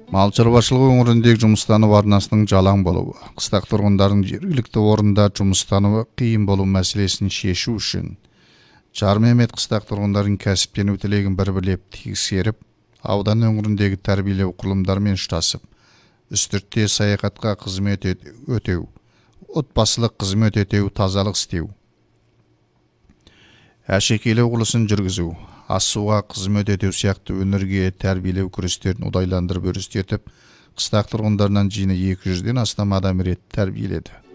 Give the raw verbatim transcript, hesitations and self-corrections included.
Мал чарбашылығы өңіріндегі жұмыстану арнасының жалаң болуы, қыстақ тұрғындардың жергілікті орында жұмыстануы қиын болу мәселесін шешу үшін Жармемет қыстақ тұрғындардың кәсіптену тілегін бір-бірлеп тексеріп, аудан өңіріндегі тәрбиелеу құрылымдарымен ұштасып, үстіртте саяхатқа қызмет өтеу, отбасылық қызмет өтеу, тазалық істеу, әшекейлеу құрылысын жүргізу, ас-суға қызмет өтеу сияқты өнерге тәрбиелеу күрестерін ұдайландырып өрістетіп, қыстақ тұрғындарынан жиыны екі жүзден астам адам рет тәрбиеледі.